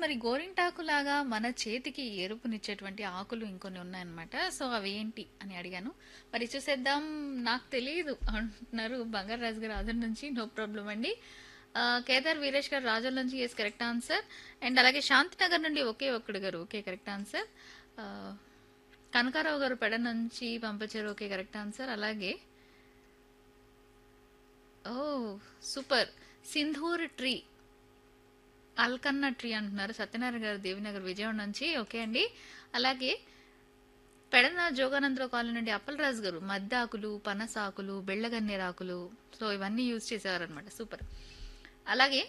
మరి గోరింటాకులాగా మన చేతికి ఎరుపునిచ్చేటువంటి ఆకులు ఇంకొన్ని ఉన్నాయన్నమాట. సో అవి ఏంటి అని అడిగాను. మరి చూసేద్దాం. నాకు తెలియదు అంటున్నారు బంగారాజు గారు రాజుల నుంచి. నో ప్రాబ్లం అండి. కేదార్ వీరేష్ గారు రాజుల నుంచి ఎస్ కరెక్ట్ ఆన్సర్. అండ్ అలాగే శాంతినగర్ నుండి ఒకే ఒక్కడు గారు ఓకే కరెక్ట్ ఆన్సర్. కనకారావు గారు పెడ నుంచి పంపించారు ఓకే కరెక్ట్ ఆన్సర్. అలాగే ఓ సూపర్ సింధూర్ ట్రీ అల్కన్న ట్రీ అంటున్నారు సత్యనారాయణ గారు దేవినగర్ విజయవాడ నుంచి ఓకే అండి. అలాగే పెడన జోగానందరావు కాలనీ నుండి అప్పలరాజు గారు మద్ద ఆకులు పనస ఆకులు బెళ్ళగన్నేరాకులు సో ఇవన్నీ యూజ్ చేసేవారు అనమాట. సూపర్. అలాగే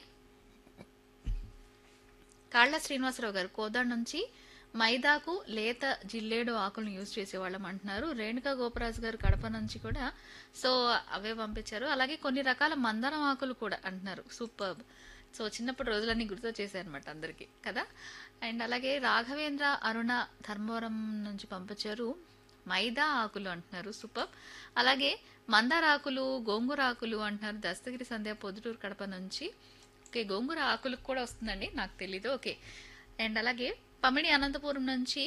కాళ్ళ శ్రీనివాసరావు గారు కోదాడ్ నుంచి మైదాకు లేత జిల్లేడు ఆకులను యూజ్ చేసేవాళ్ళం అంటున్నారు. రేణుకా గోపరాజు గారు కడప నుంచి కూడా సో అవే పంపించారు. అలాగే కొన్ని రకాల మందారం ఆకులు కూడా అంటున్నారు. సూపర్. సో చిన్నప్పుడు రోజులన్నీ గుర్తు చేశారనమాట అందరికీ కదా. అండ్ అలాగే రాఘవేంద్ర అరుణ ధర్మవరం నుంచి పంపించారు మైదా ఆకులు అంటున్నారు. సూపర్. అలాగే మందార ఆకులు గోంగూర ఆకులు అంటున్నారు దస్తగిరి సంధ్య పొద్దుటూరు కడప నుంచి. ఓకే గోంగూర ఆకులకు కూడా వస్తుందండి నాకు తెలీదు. ఓకే. అండ్ అలాగే పమిడి అనంతపురం నుంచి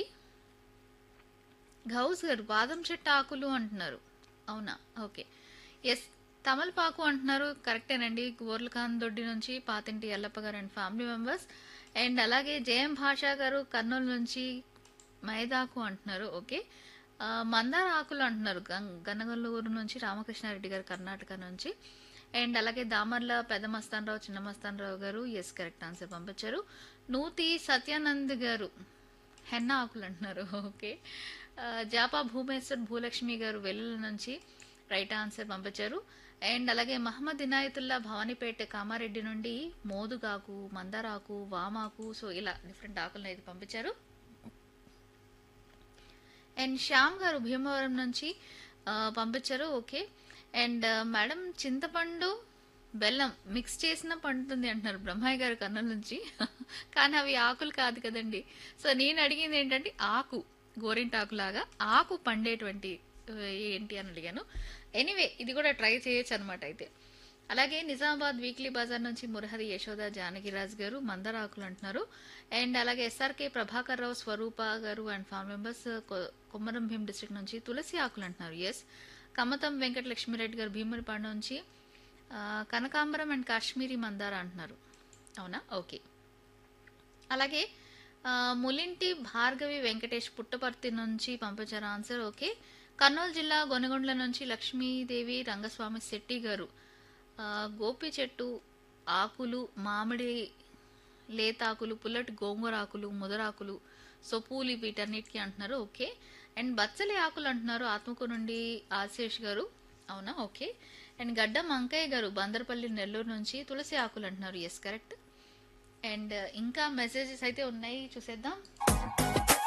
గౌస్ గారు బాదం చెట్టు ఆకులు అంటున్నారు. అవునా ఓకే ఎస్ తమలపాకు అంటున్నారు కరెక్టేనండి. గోర్లఖాన్ దొడ్డి నుంచి పాతింటి ఎల్లప్ప గారు అండ్ ఫ్యామిలీ మెంబర్స్. అండ్ అలాగే జయం భాషా గారు కర్నూలు నుంచి మైదాకు అంటున్నారు. ఓకే. మందార ఆకులు అంటున్నారు గనగలూరు నుంచి రామకృష్ణారెడ్డి గారు కర్ణాటక నుంచి. అండ్ అలాగే దామర్ల పెద్ద మస్తానరావు చిన్న మస్తానరావు గారు ఎస్ కరెక్ట్ ఆన్సర్ పంపించారు. నూతి సత్యానంద్ గారు హెన్న ఆకులు అంటున్నారు. ఓకే. జాపా భూమేశ్వర్ భూలక్ష్మి గారు వెల్లుల నుంచి రైట్ ఆన్సర్ పంపించారు. అండ్ అలాగే మహమ్మద్ ఇనాయతుల్లా భవానీపేట కామారెడ్డి నుండి మోదుగాకు మందారాకు వామాకు సో ఇలా డిఫరెంట్ ఆకులను అయితే పంపించారు. అండ్ శ్యామ్ గారు భీమవరం నుంచి పంపించారు. ఓకే. అండ్ మేడం చింతపండు బెల్లం మిక్స్ చేసిన పండుతుంది అంటున్నారు బ్రహ్మయ్య గారు కర్నూలు నుంచి. కానీ అవి ఆకులు కాదు కదండి. సో నేను అడిగింది ఏంటంటే ఆకు గోరింటాకు లాగా ఆకు పండేటువంటి ఏంటి అని అడిగాను. ఎనీవే ఇది కూడా ట్రై చేయొచ్చు అనమాట అయితే. అలాగే నిజామాబాద్ వీక్లీ బజార్ నుంచి మురహరి యశోద జానకిరాజ్ గారు మందార ఆకులు అంటున్నారు. అండ్ అలాగే ఎస్ఆర్కే ప్రభాకర్ రావు స్వరూప గారు and family members Komaram Bheem district నుంచి తులసి ఆకులు అంటున్నారు. ఎస్ కమతం వెంకట లక్ష్మీరెడ్డి గారు భీమునిపాడు నుంచి కనకాంబరం అండ్ కాశ్మీరీ మందార అంటున్నారు. అవునా ఓకే. అలాగే ములింటి భార్గవి వెంకటేష్ పుట్టపర్తి నుంచి పంపించారు ఆన్సర్. ఓకే. కర్నూలు జిల్లా గొనగొండ్ల నుంచి లక్ష్మీదేవి రంగస్వామి శెట్టి గారు గోపి చెట్టు ఆకులు మామిడి లేతాకులు పుల్లటి గోంగూర ఆకులు ముదరాకులు సో పూలు వీటన్నిటికీ అంటున్నారు. ఓకే. అండ్ బచ్చలి ఆకులు అంటున్నారు ఆత్మకూరు నుండి ఆశేష్ గారు. అవునా ఓకే. అండ్ గడ్డ మంకయ్య గారు బందరపల్లి నెల్లూరు నుంచి తులసి ఆకులు అంటున్నారు. Yes correct. అండ్ ఇంకా మెసేజెస్ అయితే ఉన్నాయి చూసేద్దాం.